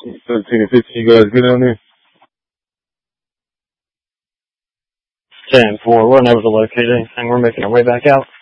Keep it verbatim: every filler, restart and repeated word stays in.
thirteen and fifteen, you guys good on there? ten four, we're unable to locate anything. We're making our way back out.